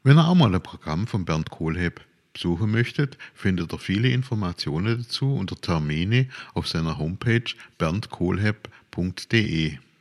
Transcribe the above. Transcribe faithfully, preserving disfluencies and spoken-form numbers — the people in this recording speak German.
Wenn ihr auch mal ein Programm von Bernd Kohlhepp besuchen möchtet, findet ihr viele Informationen dazu unter Termine auf seiner Homepage bernd kohlhepp punkt de.